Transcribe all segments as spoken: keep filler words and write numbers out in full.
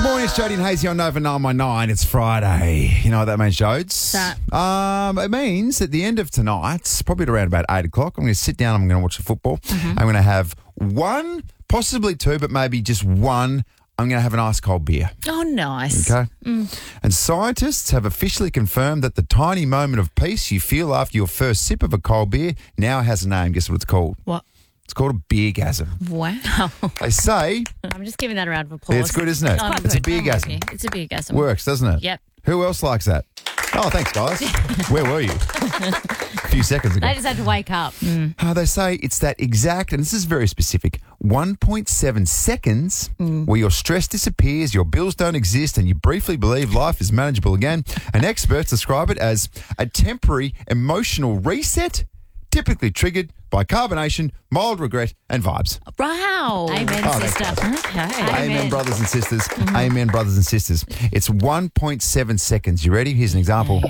morning, it's Jody and Hazy on Nova nine one nine. It's Friday. You know what that means, Jodes? That. Um, it means at the end of tonight, probably at around about eight o'clock, I'm going to sit down, I'm going to watch the football. Mm-hmm. I'm going to have one, possibly two, but maybe just one. I'm going to have an ice cold beer. Oh, nice. Okay? Mm. And scientists have officially confirmed that the tiny moment of peace you feel after your first sip of a cold beer now has a name. Guess what it's called? What? It's called a beergasm. Wow. They say I'm just giving that a round of applause. it's good, isn't it? I'm It's a good. I'm with beergasm. you. It's a beergasm. Works, doesn't it? Yep. Who else likes that? Oh, thanks, guys. Where were you? A few seconds ago. They just had to wake up. Mm. Uh, they say it's that exact, and this is very specific, one point seven seconds Mm. where your stress disappears, your bills don't exist, and you briefly believe life is manageable again. And experts describe it as a temporary emotional reset, typically triggered by carbonation, mild regret, and vibes. Wow. Amen, Oh, thanks, sister. guys. Okay. Amen, Amen. brothers and sisters. Mm-hmm. Amen, brothers and sisters. It's one point seven seconds. You ready? Here's an example.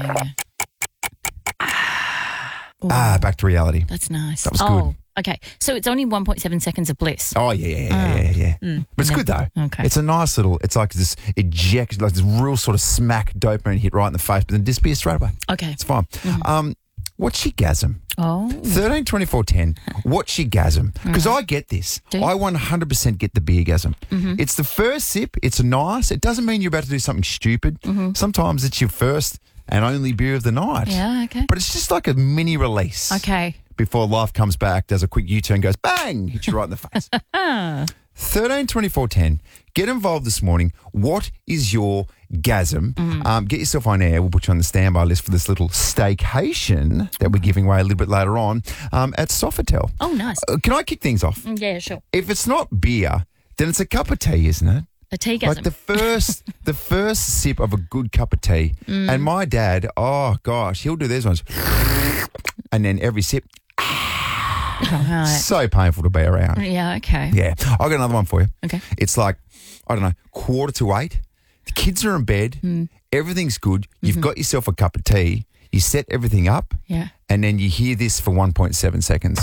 Ah, back to reality. That's nice. That was oh, good. okay. So it's only one point seven seconds of bliss. Oh, yeah, yeah, yeah, yeah, yeah. Mm. But it's good, though. Okay. It's a nice little, it's like this eject, like this real sort of smack dopamine hit right in the face, but then disappears straight away. Okay. It's fine. Um, what's your gasm? Oh. thirteen twenty-four ten. What's your gasm? Because I get this. Do you? I one hundred percent get the beer gasm. Mm-hmm. It's the first sip. It's nice. It doesn't mean you're about to do something stupid. Mm-hmm. Sometimes it's your first and only beer of the night. Yeah, okay. But it's just like a mini release. Okay. Before life comes back, does a quick U-turn, goes bang, hits you right in the face. thirteen twenty-four ten. Get involved this morning. What is your gasm? Mm-hmm. Um, get yourself on air. We'll put you on the standby list for this little staycation that we're giving away a little bit later on um, at Sofitel. Oh, nice. Uh, can I kick things off? Yeah, sure. If it's not beer, then it's a cup of tea, isn't it? A tea Like the first, the first sip of a good cup of tea. Mm. And my dad, oh gosh, he'll do these ones, and then every sip, Right. so painful to be around. Yeah, okay. Yeah, I got another one for you. Okay. It's like, I don't know, quarter to eight. The kids are in bed. Mm. Everything's good. You've Mm-hmm. got yourself a cup of tea. You set everything up, Yeah. and then you hear this for one point seven seconds.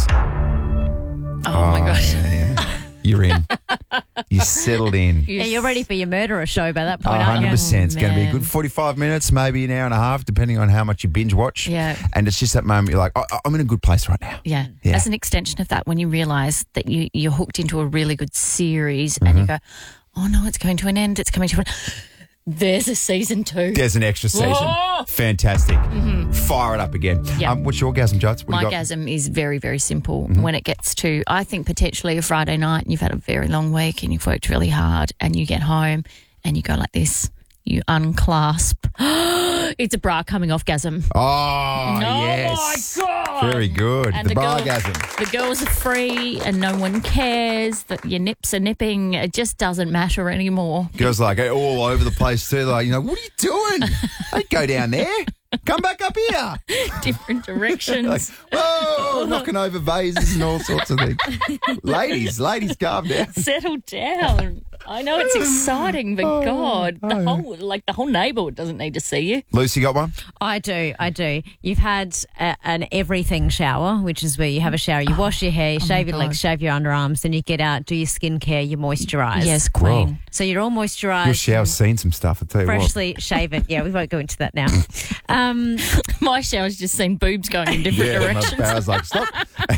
Oh, my gosh. Yeah, yeah. You're in. You settled in. Yeah, you're ready for your murderer show by that Oh, point, one aren't hundred you? percent. It's going to be a man. good forty-five minutes, maybe an hour and a half, depending on how much you binge watch. Yeah. And it's just that moment you're like, oh, I'm in a good place right now. Yeah. Yeah. As an extension of that, when you realise that you, you're hooked into a really good series and Mm-hmm. you go, oh, no, it's coming to an end. It's coming to an There's a season two. There's an extra season. Whoa! Fantastic. Fire it up again. Yeah. Um, what's your orgasm, Jodes? What My do you got? gasm is very, very simple. Mm-hmm. When it gets to, I think, potentially a Friday night and you've had a very long week and you've worked really hard and you get home and you go like this, you unclasp. It's a bra coming off gasm. Oh, Oh, yes. my God. Very good. And the the girl- bargasm. The girls are free and no one cares that your nips are nipping. It just doesn't matter anymore. Girls like all over the place too. Like, you know, what are you doing? Don't go down there. Come back up here. Different directions. Like, whoa, knocking over vases and all sorts of things. Ladies, ladies, calm down. Settle down. I know it's exciting, but God, the oh, yeah. whole like the whole neighbourhood doesn't need to see you. Lucy got one? I do, I do. You've had a, an everything shower, which is where you have a shower, you wash your hair, you shave your God. legs, shave your underarms, then you get out, do your skincare, you moisturise. Yes, Queen. Whoa. So you're all moisturised. Your shower's seen some stuff, I tell you what. Freshly shaven. Yeah, we won't go into that now. Um, My shower's just seen boobs going in different Yeah, my directions. power's like, stop.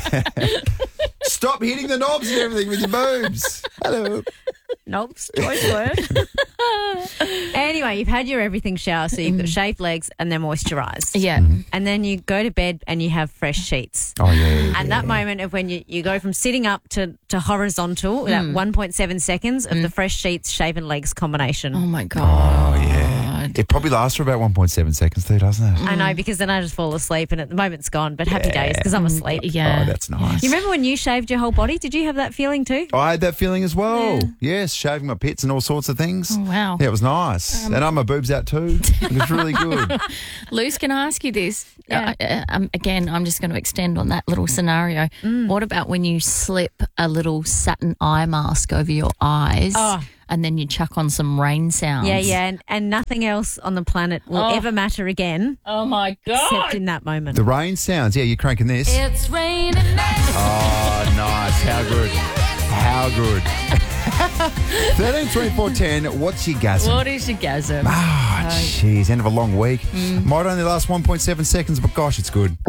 Stop hitting the knobs and everything with your boobs. Hello. nope, choice word. Anyway, you've had your everything shower, so you've got shaved legs and then moisturised. Yeah. And then you go to bed and you have fresh sheets. Oh, yeah, yeah, yeah. And that moment of when you, you go from sitting up to, to horizontal, Mm. that one point seven seconds of the fresh sheets, shaven legs combination. Oh my God. Oh, yeah. It probably lasts for about one point seven seconds too, doesn't it? I know, because then I just fall asleep and at the moment it's gone, but happy days because I'm asleep. Yeah. Oh, that's nice. You remember when you shaved your whole body? Did you have that feeling too? I had that feeling as well. Yeah. Yes, shaving my pits and all sorts of things. Oh, wow. Yeah, it was nice. and I had my boobs out too. It was really good. Luce, can I ask you this? Yeah. Uh, uh, um, again, I'm just going to extend on that little scenario. What about when you slip a little satin eye mask over your eyes Oh. and then you chuck on some rain sounds? Yeah, yeah, and, and nothing else on the planet will Oh. ever matter again Oh, my except God. in that moment. The rain sounds. Yeah, you're cranking this. It's raining now. Oh, nice. How good. How good. thirteen twenty-four ten. What's your gasm? What is your gasm? Ah, jeez, end of a long week. Might only last one point seven seconds, but gosh, it's good.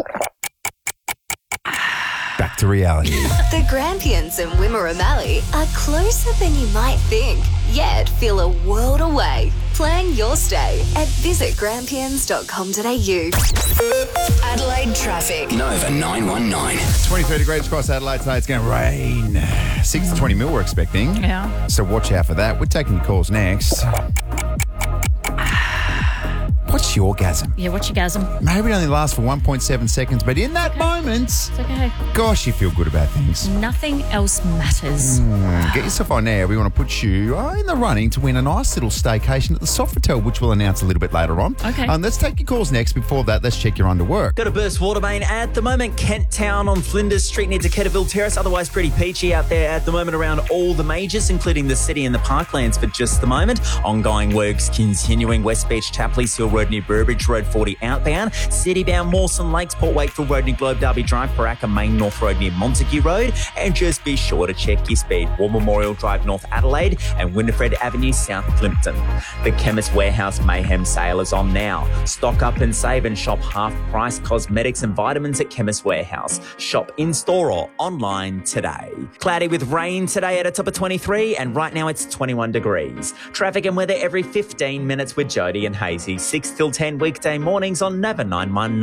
Back to reality. The Grampians and Wimmer O'Malley are closer than you might think, yet feel a world away. Plan your stay at visit grampians dot com dot a u. Adelaide traffic. Nova nine one nine. twenty-three degrees across Adelaide today. It's going to rain. six to twenty mil we're expecting. Yeah. So watch out for that. We're taking your calls next. What's your gasm? Yeah, what's your gasm? Maybe it only lasts for one point seven seconds, but in that moment, It's okay. gosh, you feel good about things. Nothing else matters. Mm, Get yourself on air. We want to put you uh, in the running to win a nice little staycation at the Sofitel, which we'll announce a little bit later on. Okay. Um, let's take your calls next. Before that, let's check your underwork. Got a burst water main at the moment. Kent Town on Flinders Street near Decaturville Terrace. Otherwise pretty peachy out there at the moment around all the majors, including the city and the parklands for just the moment. Ongoing works continuing. West Beach, Tapley, Hill Road near Burbridge Road forty outbound. City-bound Mawson Lakes, Port Wakefield Road near Globe Derby Drive, Paraka Main North Road near Montague Road. And just be sure to check your speed. War Memorial Drive North Adelaide and Winifred Avenue South Plimpton. The Chemist Warehouse Mayhem sale is on now. Stock up and save and shop half-price cosmetics and vitamins at Chemist Warehouse. Shop in-store or online today. Cloudy with rain today at a top of twenty-three, and right now it's twenty-one degrees. Traffic and weather every fifteen minutes with Jody and Hazy. six till ten weekday mornings on Nova nine one nine.